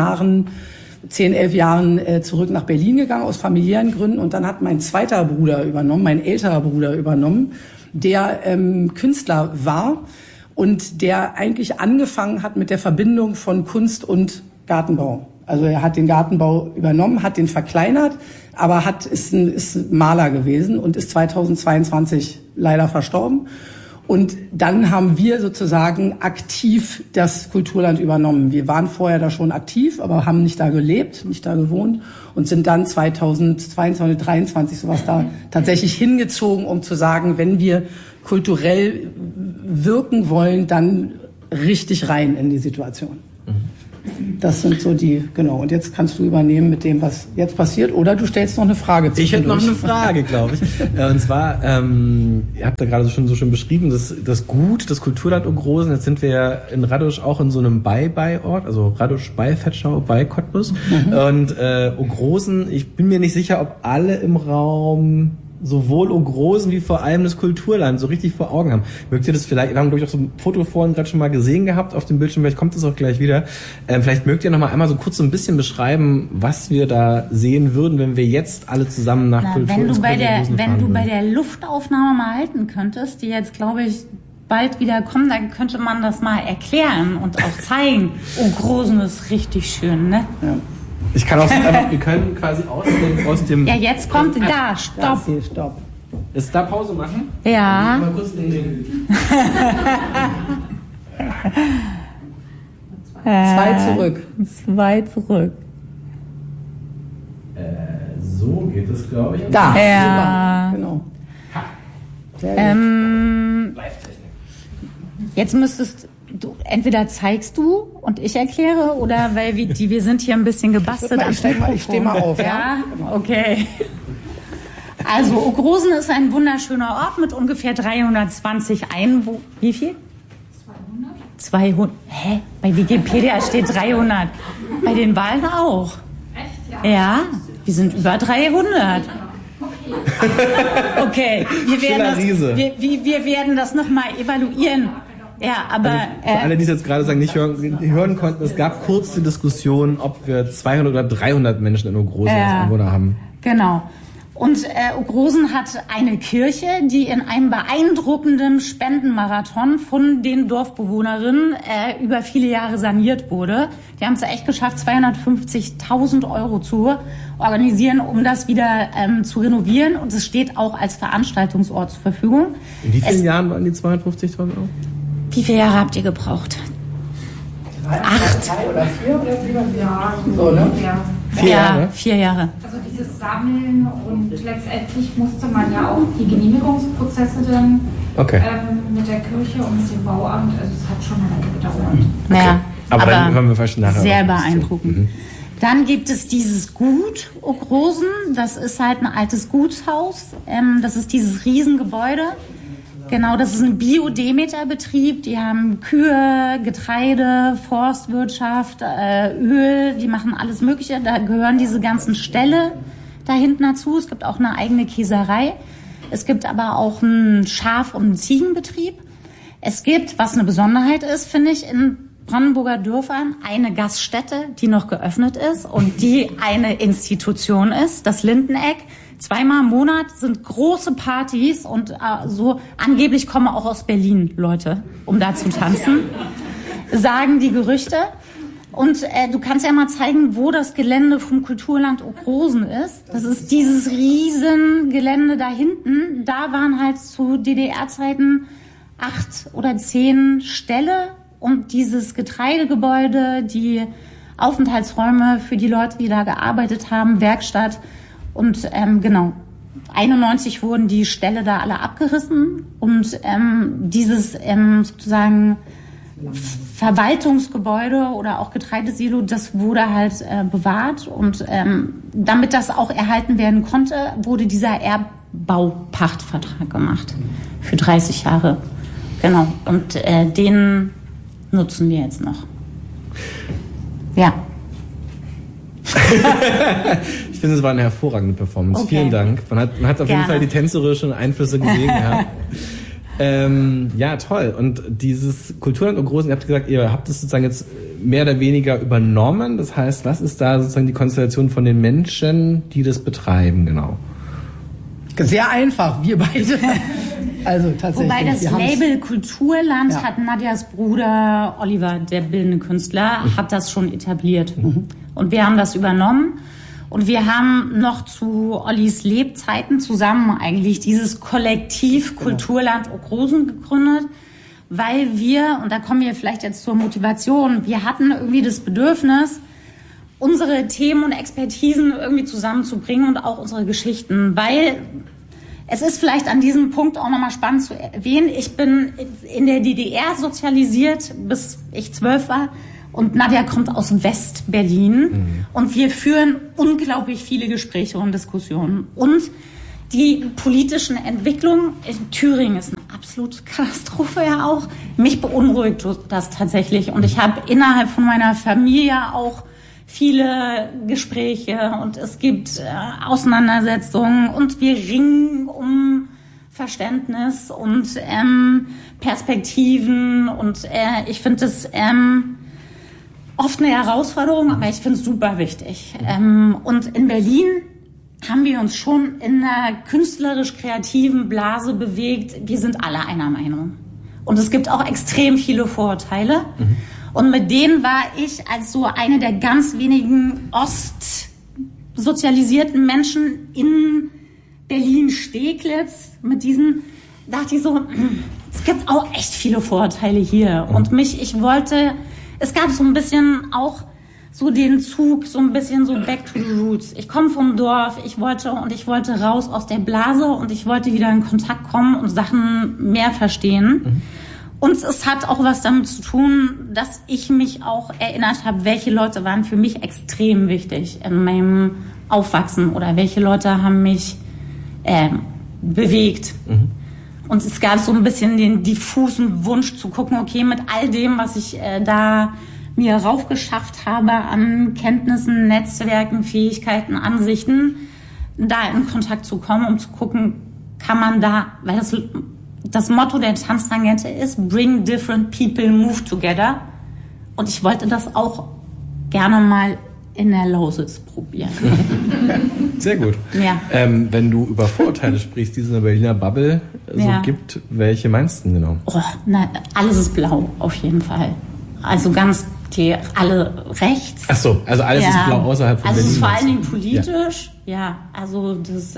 Jahren zurück nach Berlin gegangen aus familiären Gründen. Und dann hat mein zweiter Bruder übernommen, mein älterer Bruder übernommen, der Künstler war und der eigentlich angefangen hat mit der Verbindung von Kunst und Gartenbau. Also er hat den Gartenbau übernommen, hat den verkleinert, aber ist Maler gewesen und ist 2022 leider verstorben. Und dann haben wir sozusagen aktiv das Kulturland übernommen. Wir waren vorher da schon aktiv, aber haben nicht da gelebt, nicht da gewohnt und sind dann 2022, 2023 sowas da tatsächlich hingezogen, um zu sagen, wenn wir kulturell wirken wollen, dann richtig rein in die Situation. Das sind so genau. Und jetzt kannst du übernehmen mit dem, was jetzt passiert, oder du stellst noch eine Frage zu. Ich hätte noch eine Frage, glaube ich. Und zwar, ihr habt da gerade so schön beschrieben, das Gut, das Kulturland Ogrosen. Jetzt sind wir ja in Radosch auch in so einem Ort, also Radosch bei Vetschau, bei Cottbus. Und Ogrosen, ich bin mir nicht sicher, ob alle im Raum sowohl Ogrosen wie vor allem das Kulturland so richtig vor Augen haben. Mögt ihr das vielleicht, wir haben glaube ich auch so ein Foto vorhin gerade schon mal gesehen gehabt auf dem Bildschirm, vielleicht kommt das auch gleich wieder. Vielleicht mögt ihr noch mal einmal so kurz so ein bisschen beschreiben, was wir da sehen würden, wenn wir jetzt alle zusammen nach Kultur Wenn du bei der Luftaufnahme mal halten könntest, die jetzt glaube ich bald wieder kommt, dann könnte man das mal erklären und auch zeigen. Ogrosen ist richtig schön, ne? Ja. Ich kann auch einfach, wir können quasi aus dem... Ja, jetzt kommt da, stopp. Stopp. Ist da Pause machen? Ja. Mal kurz Zwei zurück. So geht es, glaube ich. Da, ja. Genau. Jetzt müsstest du, entweder zeigst du und ich erkläre, oder weil wir sind hier ein bisschen gebastelt. Ich stehe mal auf. Ja, okay. Also Ogrosen ist ein wunderschöner Ort mit ungefähr 320 Einwohnern. Wie viel? 200. Hä? Bei Wikipedia steht 300. Bei den Wahlen auch. Echt? Ja. Ja, wir sind über 300. Okay, wir werden das nochmal evaluieren. Ja, aber... Also für alle, die es jetzt gerade sagen, nicht hören konnten, es gab kurz die Diskussion, ob wir 200 oder 300 Menschen in Ogrosen als Einwohner haben. Genau. Und Ogrosen hat eine Kirche, die in einem beeindruckenden Spendenmarathon von den Dorfbewohnerinnen über viele Jahre saniert wurde. Die haben es echt geschafft, 250.000 € zu organisieren, um das wieder zu renovieren. Und es steht auch als Veranstaltungsort zur Verfügung. In wie vielen Jahren waren die 250.000 €? Wie viele Jahre habt ihr gebraucht? 8. 3 oder 4 oder 7 Ja, so, ne? Ja. 4 Jahre? 4 Jahre. Also dieses Sammeln und letztendlich musste man ja auch die Genehmigungsprozesse dann mit der Kirche und mit dem Bauamt, also es hat schon eine Weile gedauert. Naja, aber dann kommen wir vielleicht nachher. Sehr beeindruckend. Dann gibt es dieses Gut Ogrosen, das ist halt ein altes Gutshaus, das ist dieses Riesengebäude. Genau, das ist ein Bio-Demeter-Betrieb. Die haben Kühe, Getreide, Forstwirtschaft, Öl, die machen alles Mögliche. Da gehören diese ganzen Ställe da hinten dazu. Es gibt auch eine eigene Käserei. Es gibt aber auch einen Schaf- und einen Ziegenbetrieb. Es gibt, was eine Besonderheit ist, finde ich, in Brandenburger Dörfern eine Gaststätte, die noch geöffnet ist und die eine Institution ist, das Lindeneck. 2-mal im Monat sind große Partys und so angeblich kommen auch aus Berlin Leute, um da zu tanzen. sagen die Gerüchte. Und du kannst ja mal zeigen, wo das Gelände vom Kulturland Okrosen ist. Das ist dieses riesen Gelände da hinten. Da waren halt zu DDR-Zeiten 8 oder 10 Ställe und dieses Getreidegebäude, die Aufenthaltsräume für die Leute, die da gearbeitet haben, Werkstatt. Und 91 wurden die Ställe da alle abgerissen und dieses sozusagen Verwaltungsgebäude oder auch Getreidesilo, das wurde halt bewahrt und damit das auch erhalten werden konnte, wurde dieser Erbbaupachtvertrag gemacht für 30 Jahre. Genau, und den nutzen wir jetzt noch. Ja. Ich finde, es war eine hervorragende Performance. Okay. Vielen Dank. Man hat auf jeden Fall die tänzerischen Einflüsse gesehen gehabt. Ja, toll. Und dieses Kulturland Okrosen, ihr habt gesagt, ihr habt es sozusagen jetzt mehr oder weniger übernommen. Das heißt, was ist da sozusagen die Konstellation von den Menschen, die das betreiben, genau? Sehr einfach, wir beide. Also tatsächlich. Wobei das Label Kulturland hat Nadjas Bruder Oliver, der bildende Künstler, hat das schon etabliert. Und wir haben das übernommen. Und wir haben noch zu Ollis Lebzeiten zusammen eigentlich dieses Kollektiv Kulturland Okrosen gegründet, weil wir, und da kommen wir vielleicht jetzt zur Motivation, wir hatten irgendwie das Bedürfnis, unsere Themen und Expertisen irgendwie zusammenzubringen und auch unsere Geschichten, weil es ist vielleicht an diesem Punkt auch nochmal spannend zu erwähnen, ich bin in der DDR sozialisiert, bis ich 12 war. Und Nadja kommt aus West-Berlin und wir führen unglaublich viele Gespräche und Diskussionen. Und die politischen Entwicklungen in Thüringen ist eine absolute Katastrophe ja auch. Mich beunruhigt das tatsächlich. Und ich habe innerhalb von meiner Familie auch viele Gespräche und es gibt Auseinandersetzungen und wir ringen um Verständnis und Perspektiven. Und ich finde das oft eine Herausforderung, aber ich finde es super wichtig. Und in Berlin haben wir uns schon in einer künstlerisch-kreativen Blase bewegt. Wir sind alle einer Meinung. Und es gibt auch extrem viele Vorurteile. Und mit denen war ich als so eine der ganz wenigen ostsozialisierten Menschen in Berlin-Steglitz mit diesen, dachte ich so, es gibt auch echt viele Vorurteile hier. Und es gab so ein bisschen auch so den Zug, so ein bisschen so back to the roots. Ich komme vom Dorf, ich wollte raus aus der Blase und ich wollte wieder in Kontakt kommen und Sachen mehr verstehen. Und es hat auch was damit zu tun, dass ich mich auch erinnert habe, welche Leute waren für mich extrem wichtig in meinem Aufwachsen oder welche Leute haben mich bewegt. Und es gab so ein bisschen den diffusen Wunsch zu gucken, okay, mit all dem, was ich da mir raufgeschafft habe an Kenntnissen, Netzwerken, Fähigkeiten, Ansichten, da in Kontakt zu kommen, um zu gucken, kann man da, weil das Motto der Tanztangente ist, bring different people, move together. Und ich wollte das auch gerne mal in der Lausitz probieren. Sehr gut. Ja. Wenn du über Vorurteile sprichst, die es in der Berliner Bubble gibt, welche meinst du genau? Alles ist blau, auf jeden Fall. Also ganz alle rechts. Ach so, also alles ist blau außerhalb von Berlin. Also vor allen Dingen politisch, also das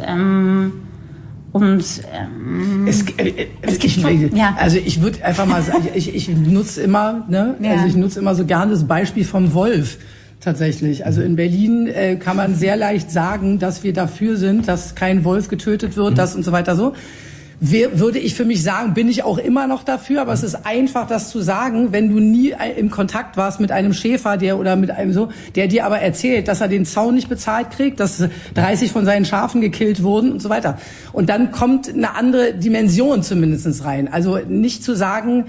also ich würde einfach mal sagen, ich nutze immer, also ich nutze immer so gerne das Beispiel vom Wolf. Tatsächlich. Also in Berlin kann man sehr leicht sagen, dass wir dafür sind, dass kein Wolf getötet wird, das und so weiter so. Würde ich für mich sagen, bin ich auch immer noch dafür, aber es ist einfach, das zu sagen, wenn du nie im Kontakt warst mit einem Schäfer, der dir aber erzählt, dass er den Zaun nicht bezahlt kriegt, dass 30 von seinen Schafen gekillt wurden und so weiter. Und dann kommt eine andere Dimension zumindest rein. Also nicht zu sagen,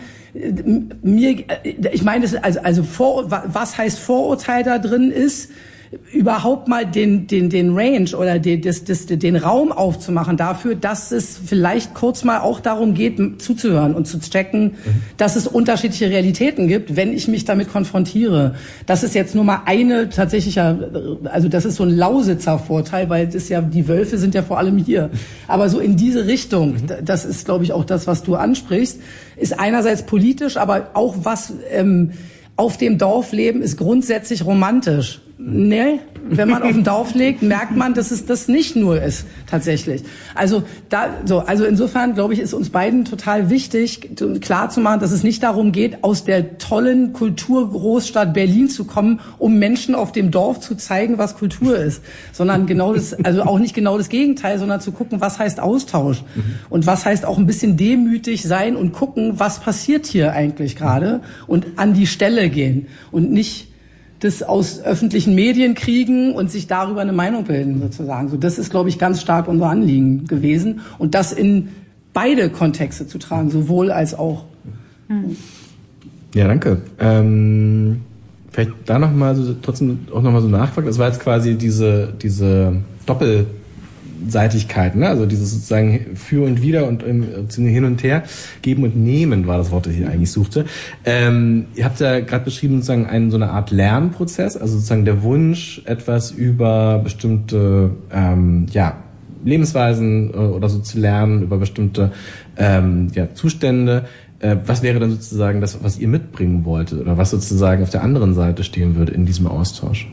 ich meine, was heißt Vorurteil da drin ist, überhaupt mal den Range oder den Raum aufzumachen dafür, dass es vielleicht kurz mal auch darum geht, zuzuhören und zu checken, dass es unterschiedliche Realitäten gibt, wenn ich mich damit konfrontiere. Das ist jetzt nur mal eine tatsächliche, also das ist so ein Lausitzer Vorteil, weil die Wölfe sind ja vor allem hier. Aber so in diese Richtung, das ist, glaube ich, auch das, was du ansprichst, ist einerseits politisch, aber auch was auf dem Dorf leben ist grundsätzlich romantisch. Nee, wenn man auf dem Dorf lebt, merkt man, dass es das nicht nur ist, tatsächlich. Also insofern, glaube ich, ist uns beiden total wichtig, klar zu machen, dass es nicht darum geht, aus der tollen Kulturgroßstadt Berlin zu kommen, um Menschen auf dem Dorf zu zeigen, was Kultur ist, sondern auch nicht genau das Gegenteil, sondern zu gucken, was heißt Austausch und was heißt auch ein bisschen demütig sein und gucken, was passiert hier eigentlich gerade und an die Stelle gehen und nicht das aus öffentlichen Medien kriegen und sich darüber eine Meinung bilden, sozusagen. So, das ist, glaube ich, ganz stark unser Anliegen gewesen. Und das in beide Kontexte zu tragen, sowohl als auch. Ja, danke. Vielleicht da nochmal trotzdem auch nochmal so nachfragen. Das war jetzt quasi diese Doppelseitigkeit, ne? Also dieses sozusagen für und wider und hin und her, geben und nehmen war das Wort, das ich eigentlich suchte. Ihr habt ja gerade beschrieben sozusagen so eine Art Lernprozess, also sozusagen der Wunsch, etwas über bestimmte Lebensweisen oder so zu lernen, über bestimmte Zustände. Was wäre dann sozusagen das, was ihr mitbringen wolltet oder was sozusagen auf der anderen Seite stehen würde in diesem Austausch?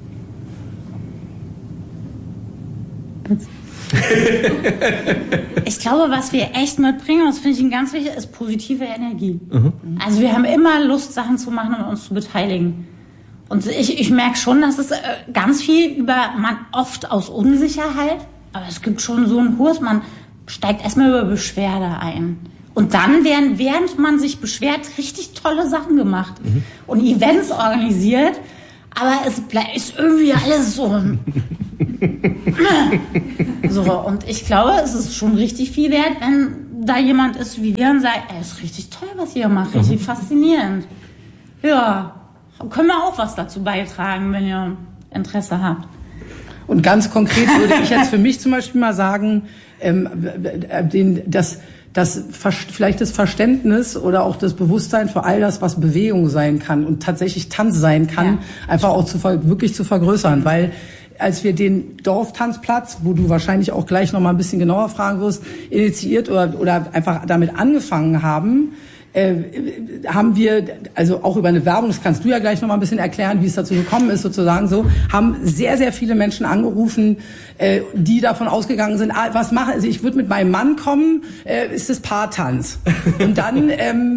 Ich glaube, was wir echt mitbringen, das finde ich ganz wichtig, ist positive Energie. Also wir haben immer Lust, Sachen zu machen und uns zu beteiligen. Und ich merke schon, dass es ganz viel man oft aus Unsicherheit, aber es gibt schon so einen Kurs, man steigt erstmal über Beschwerde ein. Und dann werden, während man sich beschwert, richtig tolle Sachen gemacht und Events organisiert, aber es ist irgendwie alles so. Und ich glaube, es ist schon richtig viel wert, wenn da jemand ist wie wir und sagt, es ist richtig toll, was ihr macht, richtig faszinierend. Ja, können wir auch was dazu beitragen, wenn ihr Interesse habt. Und ganz konkret würde ich jetzt für mich zum Beispiel mal sagen, vielleicht das Verständnis oder auch das Bewusstsein für all das, was Bewegung sein kann und tatsächlich Tanz sein kann, einfach auch wirklich zu vergrößern, weil als wir den Dorftanzplatz, wo du wahrscheinlich auch gleich noch mal ein bisschen genauer fragen wirst, initiiert oder einfach damit angefangen haben, haben wir, also auch über eine Werbung, das kannst du ja gleich noch mal ein bisschen erklären, wie es dazu gekommen ist, sozusagen so, haben sehr, sehr viele Menschen angerufen, die davon ausgegangen sind, was machen, also ich würde mit meinem Mann kommen, ist das Paartanz. Und dann,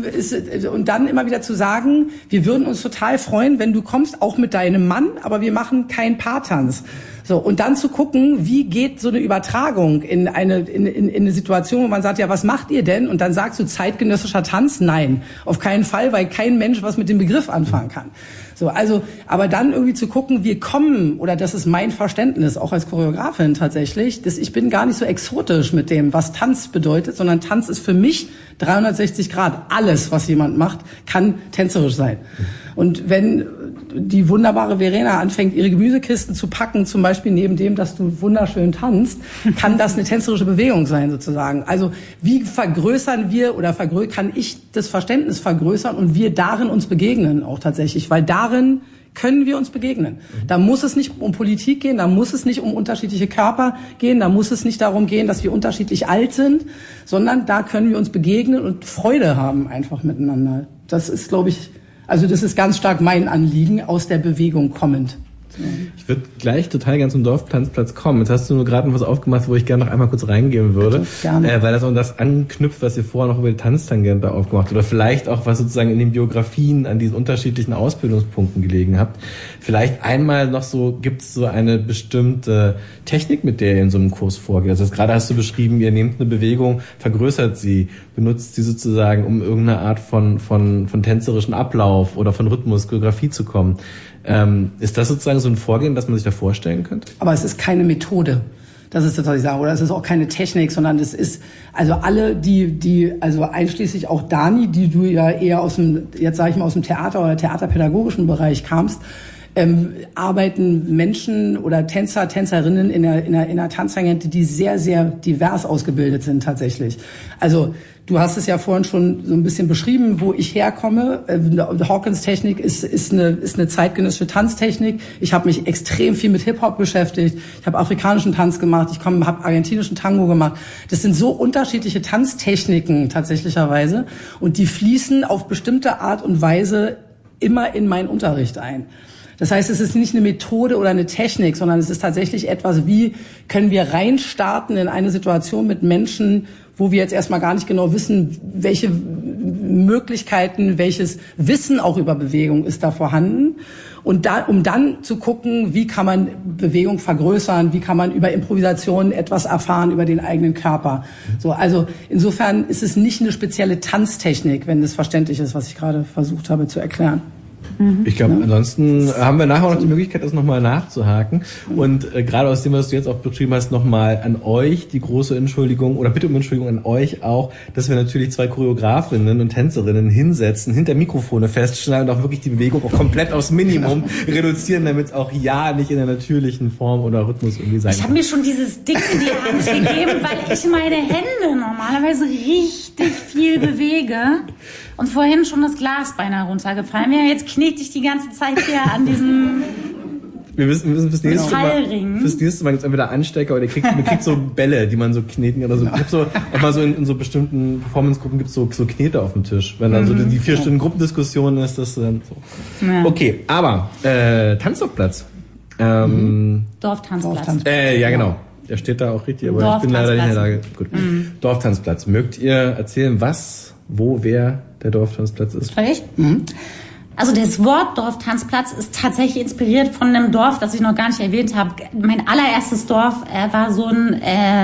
und dann immer wieder zu sagen, wir würden uns total freuen, wenn du kommst, auch mit deinem Mann, aber wir machen keinen Paartanz. So, und dann zu gucken, wie geht so eine Übertragung in eine Situation, wo man sagt, ja, was macht ihr denn? Und dann sagst du zeitgenössischer Tanz? Nein, auf keinen Fall, weil kein Mensch was mit dem Begriff anfangen kann. So, also, aber dann irgendwie zu gucken, wir kommen, oder das ist mein Verständnis, auch als Choreografin tatsächlich, ich bin gar nicht so exotisch mit dem, was Tanz bedeutet, sondern Tanz ist für mich 360 Grad. Alles, was jemand macht, kann tänzerisch sein. Und wenn die wunderbare Verena anfängt, ihre Gemüsekisten zu packen, zum Beispiel neben dem, dass du wunderschön tanzt, kann das eine tänzerische Bewegung sein, sozusagen. Also wie vergrößern wir oder kann ich das Verständnis vergrößern und wir darin uns begegnen auch tatsächlich, weil darin können wir uns begegnen. Da muss es nicht um Politik gehen, da muss es nicht um unterschiedliche Körper gehen, da muss es nicht darum gehen, dass wir unterschiedlich alt sind, sondern da können wir uns begegnen und Freude haben einfach miteinander. Das ist, glaube ich, also das ist ganz stark mein Anliegen, aus der Bewegung kommend. Ich würde gleich total gern zum Dorftanzplatz kommen. Jetzt hast du nur gerade was aufgemacht, wo ich gerne noch einmal kurz reingehen würde. Bitte, gerne. Weil das auch das anknüpft, was ihr vorher noch über die Tanztangente aufgemacht habt. Oder vielleicht auch, was sozusagen in den Biografien an diesen unterschiedlichen Ausbildungspunkten gelegen habt. Vielleicht einmal noch so, gibt es so eine bestimmte Technik, mit der ihr in so einem Kurs vorgeht? Also gerade hast du beschrieben, ihr nehmt eine Bewegung, vergrößert sie, benutzt sie sozusagen, um irgendeine Art von tänzerischen Ablauf oder von Rhythmus, Choreografie zu kommen. Ist das sozusagen so ein Vorgehen, das man sich da vorstellen könnte? Aber es ist keine Methode. Das ist das, was ich sage. Oder es ist auch keine Technik, sondern das ist, also alle, also einschließlich auch Dani, die du ja eher aus dem Theater oder theaterpädagogischen Bereich kamst, arbeiten Menschen oder Tänzer, Tänzerinnen in der Tanztangente, die sehr, sehr divers ausgebildet sind tatsächlich. Also du hast es ja vorhin schon so ein bisschen beschrieben, wo ich herkomme. Hawkins-Technik ist eine zeitgenössische Tanztechnik. Ich habe mich extrem viel mit Hip-Hop beschäftigt. Ich habe afrikanischen Tanz gemacht. Ich habe argentinischen Tango gemacht. Das sind so unterschiedliche Tanztechniken tatsächlicherweise. Und die fließen auf bestimmte Art und Weise immer in meinen Unterricht ein. Das heißt, es ist nicht eine Methode oder eine Technik, sondern es ist tatsächlich etwas, wie können wir reinstarten in eine Situation mit Menschen, wo wir jetzt erstmal gar nicht genau wissen, welche Möglichkeiten, welches Wissen auch über Bewegung ist da vorhanden. Und um dann zu gucken, wie kann man Bewegung vergrößern, wie kann man über Improvisation etwas erfahren über den eigenen Körper. So, also insofern ist es nicht eine spezielle Tanztechnik, wenn das verständlich ist, was ich gerade versucht habe zu erklären. Ich glaube, ansonsten haben wir nachher noch die Möglichkeit, das nochmal nachzuhaken. Und gerade aus dem, was du jetzt auch beschrieben hast, nochmal an euch die große Entschuldigung oder bitte um Entschuldigung an euch auch, dass wir natürlich 2 Choreografinnen und Tänzerinnen hinsetzen, hinter Mikrofone festschneiden und auch wirklich die Bewegung auch komplett aufs Minimum reduzieren, damit es auch nicht in der natürlichen Form oder Rhythmus irgendwie sein kann. Ich habe mir schon dieses Ding in die Hand gegeben, weil ich meine Hände normalerweise richtig viel bewege. Und vorhin schon das Glas beinahe runtergefallen wäre. Jetzt knete ich die ganze Zeit hier an diesem wir müssen fürs nächste Metallring. Fürs nächste Mal gibt's entweder Anstecker oder man kriegt so Bälle, die man so kneten oder so. Ich hab so auch mal so in so bestimmten Performance-Gruppen gibt's so Knete auf dem Tisch. Wenn dann so die 4 Stunden Gruppendiskussion ist, das dann so. Ja. Okay, aber Tanzdorfplatz. Dorftanzplatz. Ja, genau. Der steht da auch richtig, aber ich bin leider nicht in der Lage. Gut. Dorftanzplatz. Mögt ihr erzählen, wo, wer der Dorftanzplatz ist? Soll ich? Also das Wort Dorftanzplatz ist tatsächlich inspiriert von einem Dorf, das ich noch gar nicht erwähnt habe. Mein allererstes Dorf war so ein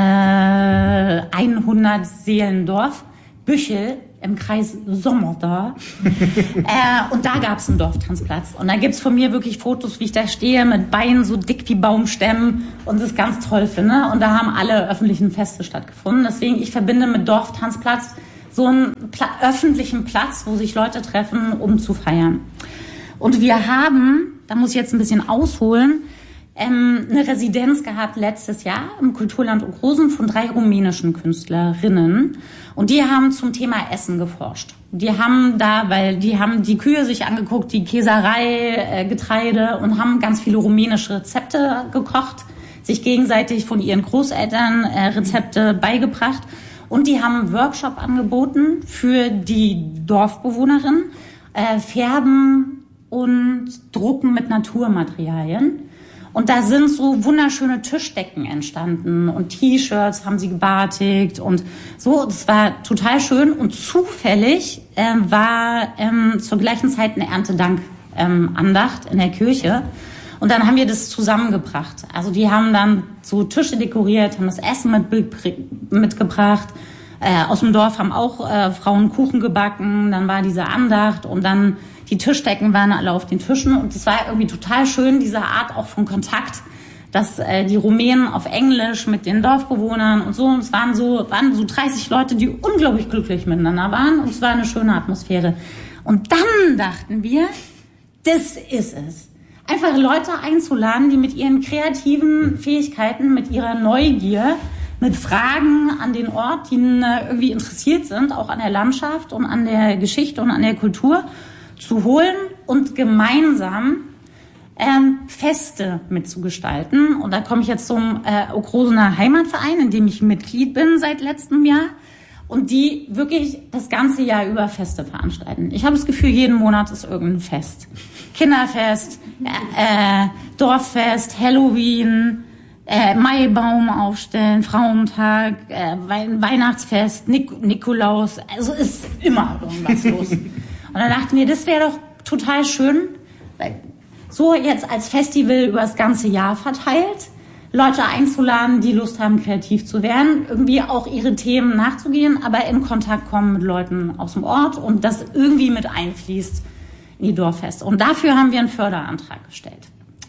100-Seelendorf, Büchel im Kreis Sommerda. Und da gab es einen Dorftanzplatz. Und da gibt's von mir wirklich Fotos, wie ich da stehe, mit Beinen so dick wie Baumstämmen und das ganz toll finde. Und da haben alle öffentlichen Feste stattgefunden. Deswegen, ich verbinde mit Dorftanzplatz so einen öffentlichen Platz, wo sich Leute treffen, um zu feiern. Und wir haben, da muss ich jetzt ein bisschen ausholen, eine Residenz gehabt letztes Jahr im Kulturland Ogrosen von 3 rumänischen Künstlerinnen. Und die haben zum Thema Essen geforscht. Die haben die Kühe sich angeguckt, die Käserei, Getreide und haben ganz viele rumänische Rezepte gekocht, sich gegenseitig von ihren Großeltern Rezepte beigebracht. Und die haben einen Workshop angeboten für die Dorfbewohnerinnen, Färben und Drucken mit Naturmaterialien. Und da sind so wunderschöne Tischdecken entstanden und T-Shirts haben sie gebartigt und so. Das war total schön und zufällig war zur gleichen Zeit eine Erntedank-Andacht in der Kirche. Und dann haben wir das zusammengebracht. Also die haben dann so Tische dekoriert, haben das Essen mitgebracht. Aus dem Dorf haben auch Frauen Kuchen gebacken. Dann war diese Andacht und dann die Tischdecken waren alle auf den Tischen. Und es war irgendwie total schön, diese Art auch von Kontakt, dass die Rumänen auf Englisch mit den Dorfbewohnern und so. Und es waren so 30 Leute, die unglaublich glücklich miteinander waren. Und es war eine schöne Atmosphäre. Und dann dachten wir, das ist es. Einfach Leute einzuladen, die mit ihren kreativen Fähigkeiten, mit ihrer Neugier, mit Fragen an den Ort, die irgendwie interessiert sind, auch an der Landschaft und an der Geschichte und an der Kultur, zu holen und gemeinsam Feste mitzugestalten. Und da komme ich jetzt zum Okrosener Heimatverein, in dem ich Mitglied bin seit letztem Jahr. Und die wirklich das ganze Jahr über Feste veranstalten. Ich habe das Gefühl, jeden Monat ist irgendein Fest. Kinderfest, Dorffest, Halloween, Maibaum aufstellen, Frauentag, Weihnachtsfest, Nikolaus. Also ist immer irgendwas los. Und dann dachten wir, das wäre doch total schön, so jetzt als Festival über das ganze Jahr verteilt, Leute einzuladen, die Lust haben, kreativ zu werden, irgendwie auch ihre Themen nachzugehen, aber in Kontakt kommen mit Leuten aus dem Ort und das irgendwie mit einfließt in die Dorffeste. Und dafür haben wir einen Förderantrag gestellt.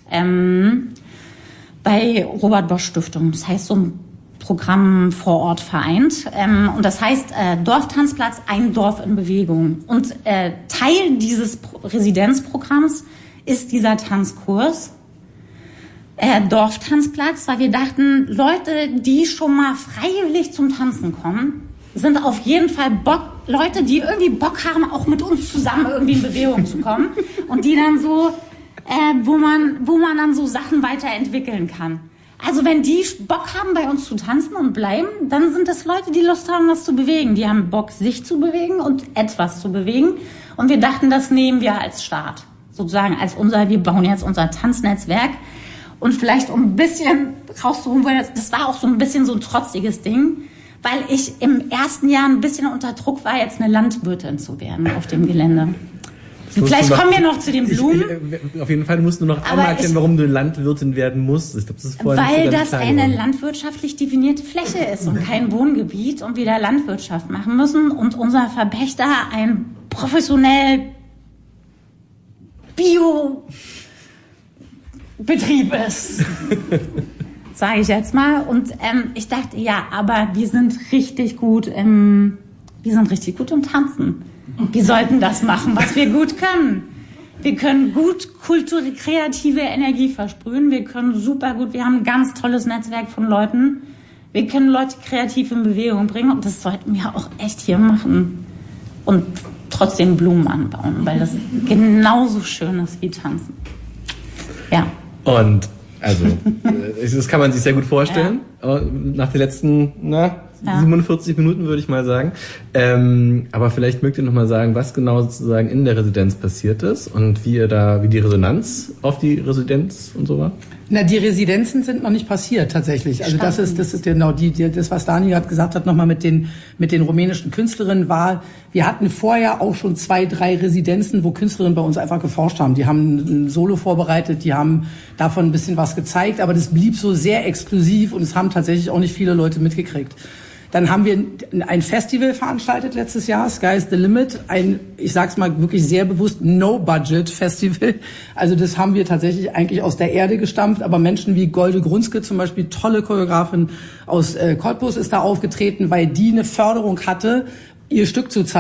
Bei Robert Bosch Stiftung. Das heißt, so ein Programm vor Ort vereint. Und das heißt, Dorftanzplatz, ein Dorf in Bewegung. Und Teil dieses Residenzprogramms ist dieser Tanzkurs. Dorftanzplatz, weil wir dachten, Leute, die schon mal freiwillig zum Tanzen kommen, sind auf jeden Fall Leute, die irgendwie Bock haben, auch mit uns zusammen irgendwie in Bewegung zu kommen und die dann so, wo man dann so Sachen weiterentwickeln kann. Also wenn die Bock haben, bei uns zu tanzen und bleiben, dann sind das Leute, die Lust haben, was zu bewegen. Die haben Bock, sich zu bewegen und etwas zu bewegen. Und wir dachten, das nehmen wir als Start. Sozusagen wir bauen jetzt unser Tanznetzwerk. Und vielleicht um ein bisschen rauszuholen, weil das war auch so ein bisschen so ein trotziges Ding, weil ich im ersten Jahr ein bisschen unter Druck war, jetzt eine Landwirtin zu werden auf dem Gelände. Vielleicht kommen wir noch zu den Blumen. Auf jeden Fall musst du noch einmal erklären, warum du Landwirtin werden musst. Ich glaub, das ist weil das eine landwirtschaftlich definierte Fläche ist und kein Wohngebiet und wir da Landwirtschaft machen müssen und unser Verpächter ein professionell Bio-Betrieb ist. Sage ich jetzt mal. Und ich dachte, ja, aber wir sind richtig gut im Tanzen. Wir sollten das machen, was wir gut können. Wir können gut kreative Energie versprühen. Wir können super gut, wir haben ein ganz tolles Netzwerk von Leuten. Wir können Leute kreativ in Bewegung bringen und das sollten wir auch echt hier machen. Und trotzdem Blumen anbauen, weil das genauso schön ist wie tanzen. Ja. Und also, das kann man sich sehr gut vorstellen. Ja. Nach den letzten 47 Minuten würde ich mal sagen. Aber vielleicht mögt ihr noch mal sagen, was genau sozusagen in der Residenz passiert ist und wie die Resonanz auf die Residenz und so war. Na, die Residenzen sind noch nicht passiert tatsächlich. Also das ist genau das, was Dani gerade gesagt hat, nochmal mit den rumänischen Künstlerinnen war. Wir hatten vorher auch schon 2, 3 Residenzen, wo Künstlerinnen bei uns einfach geforscht haben. Die haben ein Solo vorbereitet, die haben davon ein bisschen was gezeigt, aber das blieb so sehr exklusiv und es haben tatsächlich auch nicht viele Leute mitgekriegt. Dann haben wir ein Festival veranstaltet letztes Jahr, Sky's the Limit, ich sag's mal wirklich sehr bewusst, No-Budget-Festival. Also das haben wir tatsächlich eigentlich aus der Erde gestampft, aber Menschen wie Golde Grunske zum Beispiel, tolle Choreografin aus Cottbus, ist da aufgetreten, weil die eine Förderung hatte, ihr Stück zu zeigen.